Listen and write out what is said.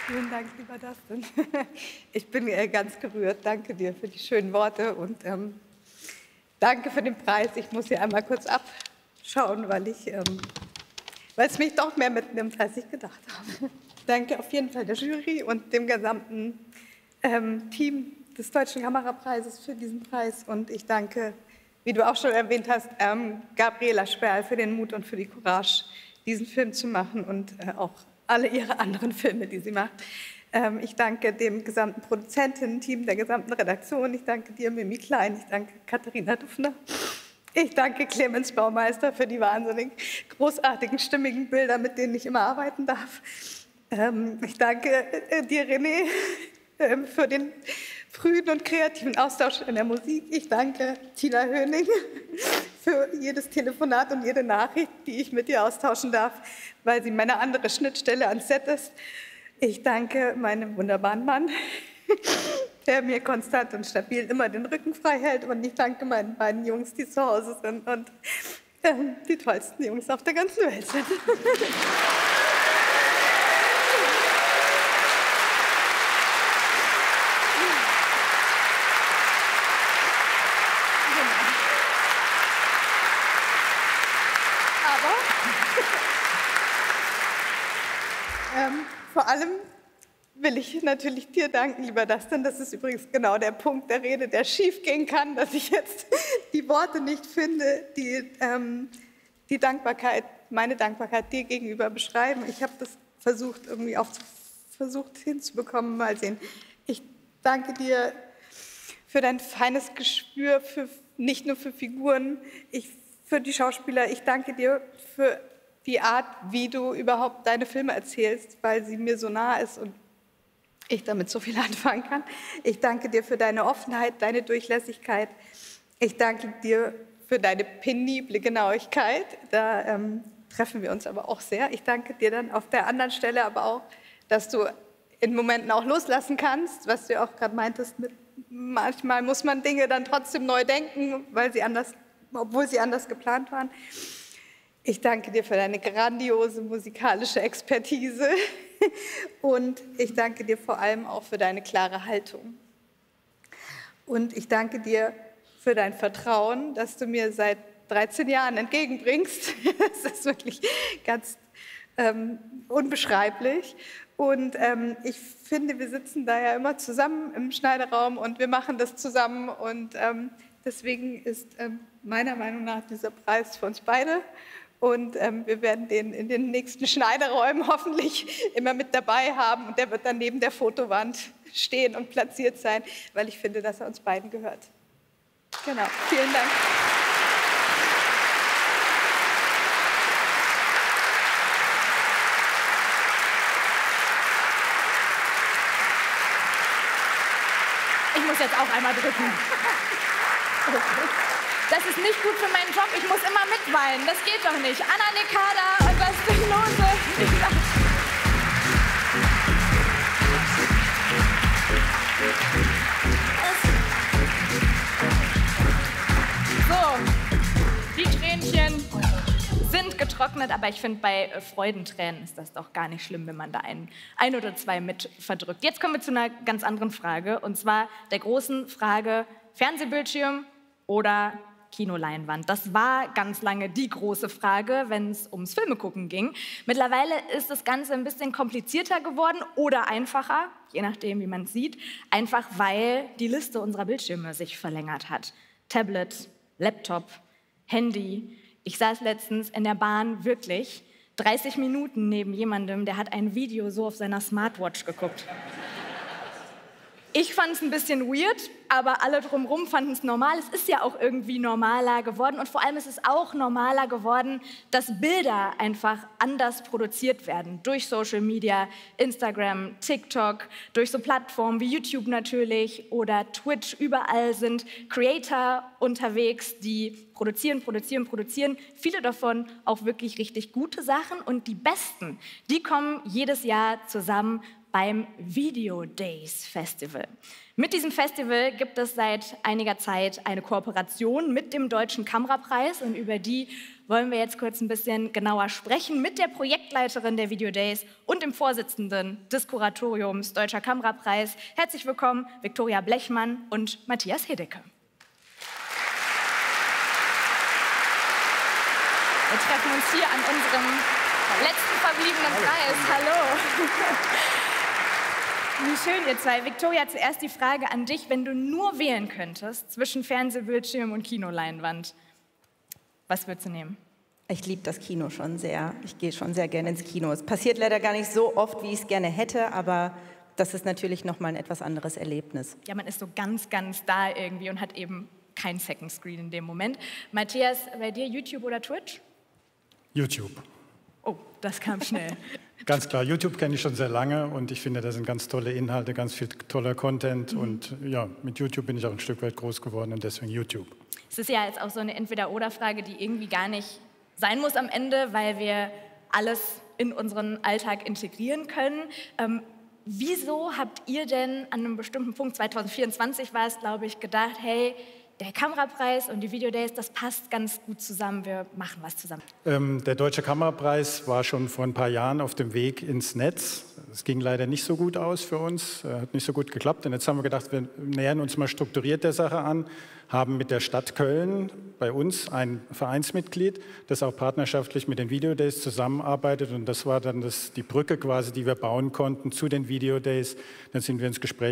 Vielen Dank, lieber Dustin. Ich bin ganz gerührt. Danke dir für die schönen Worte und danke für den Preis. Ich muss hier einmal kurz abschauen, weil es mich doch mehr mitnimmt, als ich gedacht habe. Danke auf jeden Fall der Jury und dem gesamten Team des Deutschen Kamerapreises für diesen Preis. Und ich danke, wie du auch schon erwähnt hast, Gabriela Sperl für den Mut und für die Courage, diesen Film zu machen und auch alle ihre anderen Filme, die sie macht. Ich danke dem gesamten Produzentinnen-Team, der gesamten Redaktion. Ich danke dir, Mimi Klein. Ich danke Katharina Dufner. Ich danke Clemens Baumeister für die wahnsinnig großartigen, stimmigen Bilder, mit denen ich immer arbeiten darf. Ich danke dir, René, für den frühen und kreativen Austausch in der Musik. Ich danke Tina Höning für jedes Telefonat und jede Nachricht, die ich mit ihr austauschen darf, weil sie meine andere Schnittstelle ans Set ist. Ich danke meinem wunderbaren Mann, der mir konstant und stabil immer den Rücken frei hält. Und ich danke meinen beiden Jungs, die zu Hause sind und die tollsten Jungs auf der ganzen Welt sind. Vor allem will ich natürlich dir danken, lieber Dustin. Das ist übrigens genau der Punkt der Rede, der schief gehen kann, dass ich jetzt die Worte nicht finde, die die Dankbarkeit, meine Dankbarkeit dir gegenüber beschreiben. Ich habe das irgendwie versucht hinzubekommen. Mal sehen. Ich danke dir für dein feines Gespür, nicht nur für Figuren, für die Schauspieler. Ich danke dir für die Art, wie du überhaupt deine Filme erzählst, weil sie mir so nah ist und ich damit so viel anfangen kann. Ich danke dir für deine Offenheit, deine Durchlässigkeit. Ich danke dir für deine penible Genauigkeit. Da treffen wir uns aber auch sehr. Ich danke dir dann auf der anderen Stelle aber auch, dass du in Momenten auch loslassen kannst, was du auch gerade meintest, manchmal muss man Dinge dann trotzdem neu denken, obwohl sie anders geplant waren. Ich danke dir für deine grandiose musikalische Expertise und ich danke dir vor allem auch für deine klare Haltung. Und ich danke dir für dein Vertrauen, das du mir seit 13 Jahren entgegenbringst. Das ist wirklich ganz unbeschreiblich. Und ich finde, wir sitzen da ja immer zusammen im Schneideraum und wir machen das zusammen. Und deswegen ist meiner Meinung nach dieser Preis für uns beide. Und wir werden den in den nächsten Schneideräumen hoffentlich immer mit dabei haben. Und der wird dann neben der Fotowand stehen und platziert sein, weil ich finde, dass er uns beiden gehört. Genau, vielen Dank. Ich muss jetzt auch einmal drücken. Das ist nicht gut für meinen Job. Ich muss immer mitweinen. Das geht doch nicht. Anna Nekada und Dustin Lose. So, die Tränchen sind getrocknet, aber ich finde, bei Freudentränen ist das doch gar nicht schlimm, wenn man da ein oder zwei mit verdrückt. Jetzt kommen wir zu einer ganz anderen Frage, und zwar der großen Frage Fernsehbildschirm oder Kinoleinwand. Das war ganz lange die große Frage, wenn es ums Filmegucken ging. Mittlerweile ist das Ganze ein bisschen komplizierter geworden oder einfacher, je nachdem, wie man es sieht, einfach weil die Liste unserer Bildschirme sich verlängert hat. Tablet, Laptop, Handy. Ich saß letztens in der Bahn wirklich 30 Minuten neben jemandem, der hat ein Video so auf seiner Smartwatch geguckt. Ich fand es ein bisschen weird, aber alle drumherum fanden es normal. Es ist ja auch irgendwie normaler geworden und vor allem ist es auch normaler geworden, dass Bilder einfach anders produziert werden. Durch Social Media, Instagram, TikTok, durch so Plattformen wie YouTube natürlich oder Twitch. Überall sind Creator unterwegs, die produzieren. Viele davon auch wirklich richtig gute Sachen und die besten, die kommen jedes Jahr zusammen beim Video Days Festival. Mit diesem Festival gibt es seit einiger Zeit eine Kooperation mit dem Deutschen Kamerapreis und über die wollen wir jetzt kurz ein bisschen genauer sprechen mit der Projektleiterin der Video Days und dem Vorsitzenden des Kuratoriums Deutscher Kamerapreis. Herzlich willkommen, Viktoria Blechmann und Matthias Hedecke. Wir treffen uns hier an unserem letzten verbliebenen Preis. Hallo. Wie schön, ihr zwei. Viktoria, zuerst die Frage an dich. Wenn du nur wählen könntest zwischen Fernsehbildschirm und Kinoleinwand, was würdest du nehmen? Ich liebe das Kino schon sehr. Ich gehe schon sehr gerne ins Kino. Es passiert leider gar nicht so oft, wie ich es gerne hätte, aber das ist natürlich nochmal ein etwas anderes Erlebnis. Ja, man ist so ganz, ganz da irgendwie und hat eben kein Second Screen in dem Moment. Matthias, bei dir YouTube oder Twitch? YouTube. Oh, das kam schnell. Ganz klar, YouTube kenne ich schon sehr lange und ich finde, da sind ganz tolle Inhalte, ganz viel toller Content und ja, mit YouTube bin ich auch ein Stück weit groß geworden und deswegen YouTube. Es ist ja jetzt auch so eine Entweder-oder-Frage, die irgendwie gar nicht sein muss am Ende, weil wir alles in unseren Alltag integrieren können. Wieso habt ihr denn an einem bestimmten Punkt, 2024 war es, glaube ich, gedacht, hey, der Kamerapreis und die Video Days, das passt ganz gut zusammen, wir machen was zusammen? Der Deutsche Kamerapreis war schon vor ein paar Jahren auf dem Weg ins Netz. Es ging leider nicht so gut aus für uns, hat nicht so gut geklappt. Und jetzt haben wir gedacht, wir nähern uns mal strukturiert der Sache an, haben mit der Stadt Köln bei uns ein Vereinsmitglied, das auch partnerschaftlich mit den Video Days zusammenarbeitet. Und das war dann die Brücke quasi, die wir bauen konnten zu den Video Days. Dann sind wir ins Gespräch